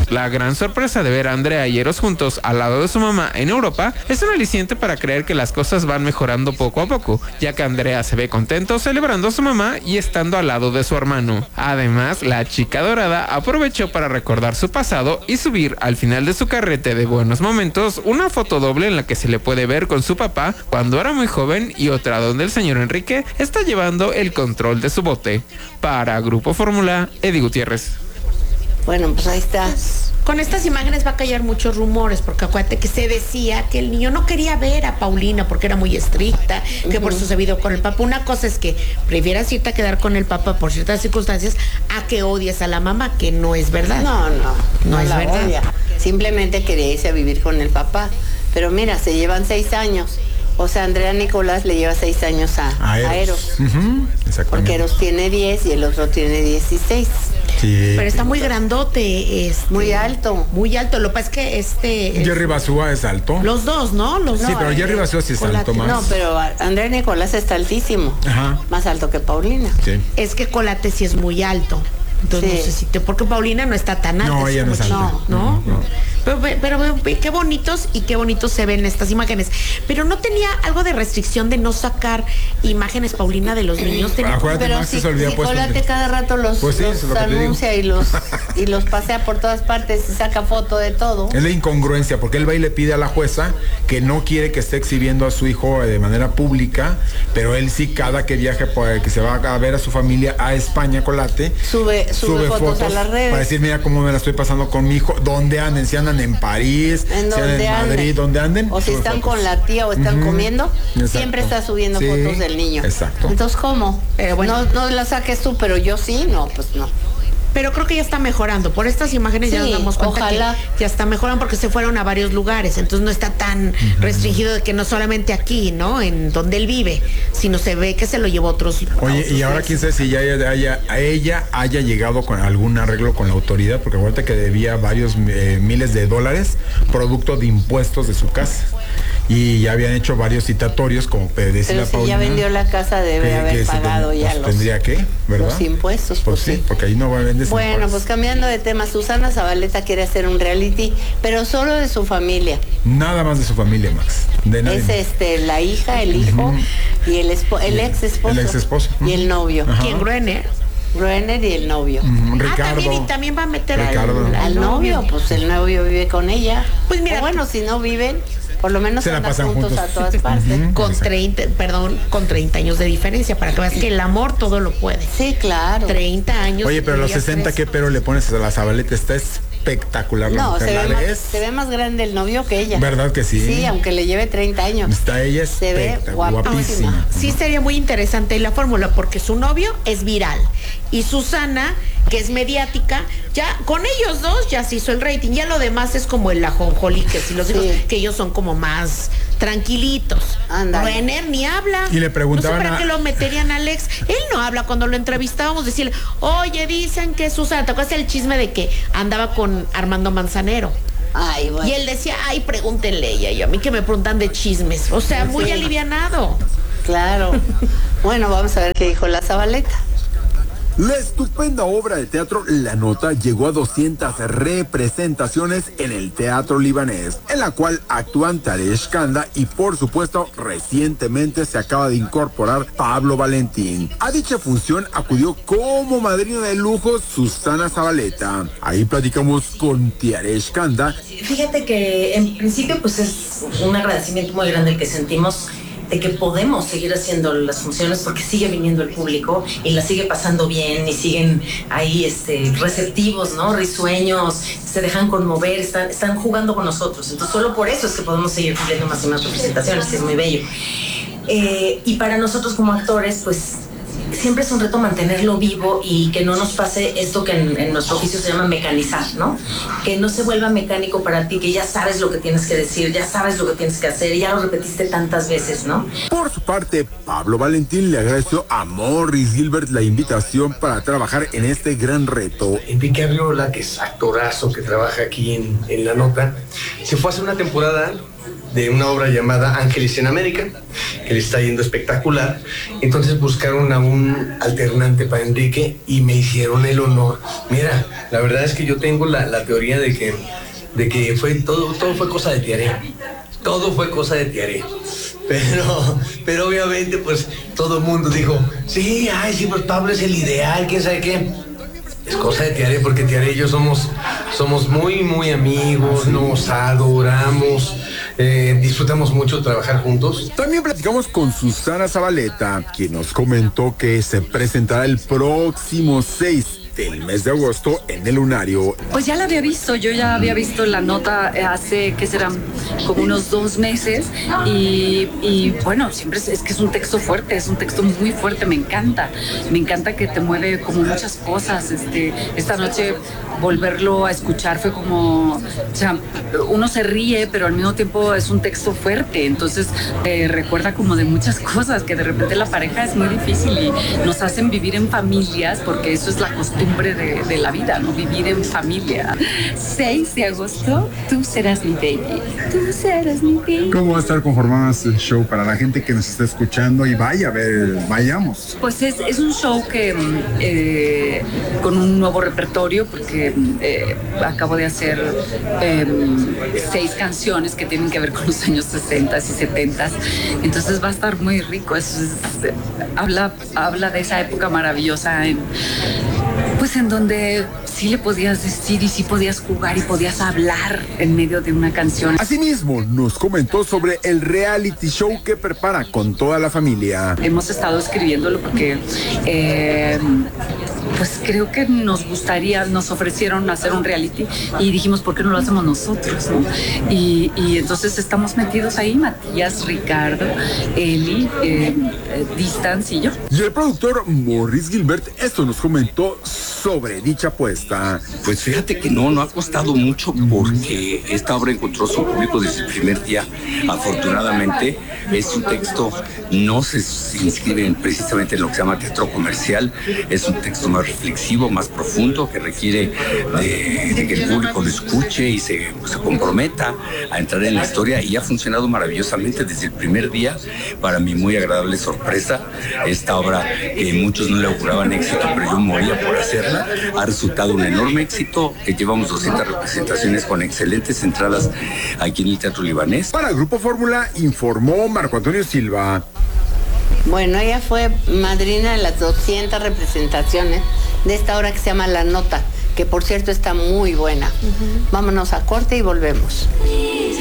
La gran sorpresa de ver a Andrea y Eros juntos al lado de su mamá en Europa es un aliciente para creer que las cosas van mejorando poco a poco, ya que Andrea se ve contento celebrando a su mamá y estando al lado de su hermano. Además, la chica dorada aprovechó para recordar su pasado y subir al final de su carrete de buenos momentos una foto doble en la que se le puede ver con su papá cuando era muy joven y otra donde el señor Enrique está llevando el control de su bote. Para Grupo Fórmula, Eddie Gutiérrez. Bueno, pues ahí está. Con estas imágenes va a callar muchos rumores, porque acuérdate que se decía que el niño no quería ver a Paulina porque era muy estricta, que por eso se vio con el papá. Una cosa es que prefieras irte a quedar con el papá por ciertas circunstancias a que odies a la mamá, que no es verdad. No es la verdad. odia. Simplemente quería irse a vivir con el papá. Pero mira, se llevan 6 años. O sea, Andrea Nicolás le lleva 6 años a Eros. Exactamente. Porque Eros tiene 10 y el otro tiene 16. Sí. Pero está muy grandote, muy alto. Muy alto. Lo que pasa es que Jerry Basúa es alto. Los dos, ¿no? Sí, pero Jerry Basúa sí es alto más. No, pero Andrea Nicolás está altísimo. Ajá. Más alto que Paulina. Sí. Es que Colate sí es muy alto. Entonces no sé si porque Paulina no está tan alta. No, ella no es alta. No. Pero qué bonitos y qué bonitos se ven estas imágenes. Pero no tenía algo de restricción de no sacar imágenes, Paulina, de los niños. Acuérdate, Max se olvida puesto. Colate cada rato los anuncia y los pasea por todas partes y saca foto de todo. Es la incongruencia, porque él va y le pide a la jueza que no quiere que esté exhibiendo a su hijo de manera pública, pero él sí, cada que viaje, que se va a ver a su familia a España, Colate, sube fotos a las redes para decir, mira cómo me la estoy pasando con mi hijo, dónde anden, si andan en París, si andan en Madrid, dónde anden, o si están con la tía o están comiendo. Exacto. Siempre está subiendo fotos del niño. Exacto. Entonces, ¿cómo? Bueno, no la saques tú, pero yo sí. No, pues no. Pero creo que ya está mejorando. Por estas imágenes ya nos damos cuenta ojalá. que ya está mejorando, porque se fueron a varios lugares. Entonces no está tan restringido de que no solamente aquí, ¿no? En donde él vive, sino se ve que se lo llevó a otros. Oye, y ahora quién sabe si ya ella haya llegado con algún arreglo con la autoridad, porque acuérdate que debía varios miles de dólares producto de impuestos de su casa. Y ya habían hecho varios citatorios, como decía la Paulina. Pero si ya vendió la casa, debe haber pagado ya tendría que, ¿verdad? Los impuestos. Pues sí, porque ahí no va a vender. Bueno, pues cambiando de tema, Susana Zabaleta quiere hacer un reality, pero solo de su familia. Nada más de su familia, Max. De nadie. Es la hija, el hijo y el ex esposo. El ex esposo. Y el novio. ¿Quién? Gruener y el novio. Ricardo. También va a meter al novio. Pues el novio vive con ella. Pues mira, bueno, si no viven, por lo menos se la pasan juntos a todas partes. Con 30 años de diferencia, para que veas que el amor todo lo puede. Sí, claro. 30 años. Oye, pero a los 60, ¿qué pero le pones a la Zabaleta? Está espectacular. No, se ve más grande el novio que ella. ¿Verdad que sí? Sí, aunque le lleve 30 años. Está ella se ve guapísima. Sí, sería muy interesante la fórmula, porque su novio es viral y Susana, que es mediática, ya con ellos dos ya se hizo el rating. Ya lo demás es como el ajonjolí, que si los hijos, que ellos son como más tranquilitos. Gruener ni habla. Y le preguntaban, no sé para qué lo meterían a Alex. Él no habla. Cuando lo entrevistábamos, decirle, oye, dicen que Susana, ¿te acuerdas el chisme de que andaba con Armando Manzanero? Ay, bueno. Y él decía, ay, pregúntenle ella. Y a mí que me preguntan de chismes. O sea, muy alivianado. Claro. Bueno, vamos a ver qué dijo la Zabaleta. La estupenda obra de teatro La Nota llegó a 200 representaciones en el Teatro Libanés, en la cual actúan Taresh Kanda y, por supuesto, recientemente se acaba de incorporar Pablo Valentín. A dicha función acudió como madrina de lujo Susana Zabaleta. Ahí platicamos con Taresh Kanda. Fíjate que en principio pues es un agradecimiento muy grande el que sentimos de que podemos seguir haciendo las funciones, porque sigue viniendo el público y la sigue pasando bien y siguen ahí receptivos, ¿no? Risueños, se dejan conmover, están jugando con nosotros. Entonces solo por eso es que podemos seguir cumpliendo más y más representaciones, es muy bello. Y para nosotros como actores, pues siempre es un reto mantenerlo vivo y que no nos pase esto que en nuestro oficio se llama mecanizar, ¿no? Que no se vuelva mecánico para ti, que ya sabes lo que tienes que decir, ya sabes lo que tienes que hacer y ya lo repetiste tantas veces, ¿no? Por su parte, Pablo Valentín le agradeció a Morris Gilbert la invitación para trabajar en este gran reto. Enrique Arriola, que es actorazo, que trabaja aquí en La Nota, se fue hace una temporada de una obra llamada Ángeles en América, que le está yendo espectacular. Entonces buscaron a un alternante para Enrique y me hicieron el honor. Mira, la verdad es que yo tengo la teoría de que fue todo fue cosa de Tiaré. Todo fue cosa de Tiaré. Pero obviamente pues todo el mundo dijo, sí, pues Pablo es el ideal, quién sabe qué. Es cosa de Tiaré, porque Tiaré y yo somos muy, muy amigos, nos adoramos, disfrutamos mucho trabajar juntos. También platicamos con Susana Zabaleta, quien nos comentó que se presentará el próximo 6 del mes de agosto en el Lunario. Pues ya la había visto, yo ya había visto la nota hace, ¿qué serán? Como unos 2 meses y bueno, siempre es que es un texto fuerte, es un texto muy fuerte, me encanta que te mueve como muchas cosas. Esta noche volverlo a escuchar fue como, o sea, uno se ríe, pero al mismo tiempo es un texto fuerte, entonces recuerda como de muchas cosas, que de repente la pareja es muy difícil y nos hacen vivir en familias, porque eso es la costumbre de la vida, ¿no? Vivir en familia. 6 de agosto, tú serás mi baby. Tú serás mi baby. ¿Cómo va a estar conformado este show para la gente que nos está escuchando y vayamos? Pues es un show que con un nuevo repertorio, porque acabo de hacer 6 canciones que tienen que ver con los años 60 y 70. Entonces va a estar muy rico. Habla de esa época maravillosa en donde sí le podías decir y sí podías jugar y podías hablar en medio de una canción. Asimismo, nos comentó sobre el reality show que prepara con toda la familia. Hemos estado escribiéndolo porque pues creo que nos ofrecieron hacer un reality y dijimos, ¿por qué no lo hacemos nosotros, no? Y entonces estamos metidos ahí, Matías, Ricardo, Eli, Distance y yo. Y el productor Maurice Gilbert esto nos comentó sobre dicha apuesta. Pues fíjate que no ha costado mucho, porque esta obra encontró su público desde el primer día. Afortunadamente, es un texto, no se inscribe precisamente en lo que se llama teatro comercial, es un texto más reflexivo, más profundo, que requiere de que el público lo escuche y se comprometa a entrar en la historia, y ha funcionado maravillosamente desde el primer día. Para mí, muy agradable sorpresa. Esta obra, muchos no le auguraban éxito, pero yo moría por hacerla. Ha resultado un enorme éxito. Llevamos 200 representaciones con excelentes entradas aquí en el Teatro Libanés. Para el Grupo Fórmula informó Marco Antonio Silva. Bueno, ella fue madrina de las 200 representaciones de esta obra que se llama La Nota, que por cierto está muy buena. Vámonos a corte y volvemos.